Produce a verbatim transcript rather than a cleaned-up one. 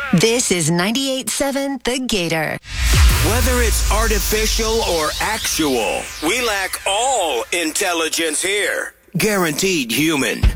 This is ninety-eight point seven The Gator. Whether it's artificial or actual, we lack all intelligence here. Guaranteed human.